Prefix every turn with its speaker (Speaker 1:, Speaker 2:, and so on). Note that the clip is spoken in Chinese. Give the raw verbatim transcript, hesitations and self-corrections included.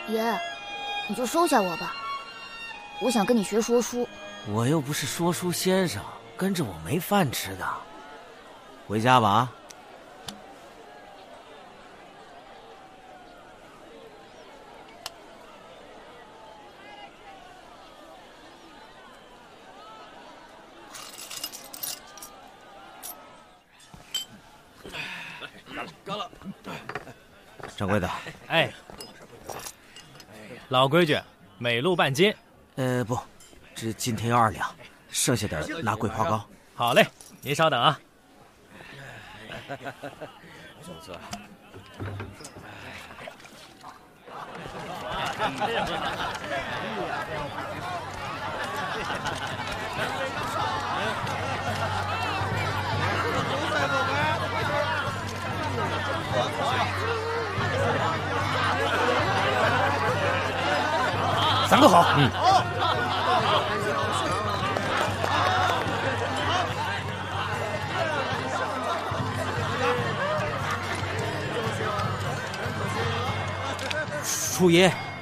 Speaker 1: 爷，你就收下我吧，我想跟你学说书。
Speaker 2: 我又不是说书先生，跟着我没饭吃的。回家吧啊！
Speaker 3: 干了！
Speaker 2: 掌柜的，
Speaker 4: 哎，老规矩，每路半斤。
Speaker 2: 呃，不，这今天要二两，剩下的拿桂花糕。
Speaker 4: 好嘞，您稍等啊。
Speaker 3: 小子，
Speaker 4: 三个好。嗯。
Speaker 2: 楚爷，